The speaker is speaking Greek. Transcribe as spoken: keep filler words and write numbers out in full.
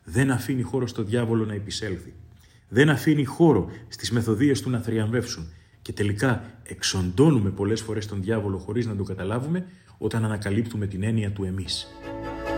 δεν αφήνει χώρο στο διάβολο να επισέλθει. Δεν αφήνει χώρο στις μεθοδείες του να θριαμβεύσουν. Και τελικά εξοντώνουμε πολλές φορές τον διάβολο χωρίς να το καταλάβουμε όταν ανακαλύπτουμε την έννοια του εμείς.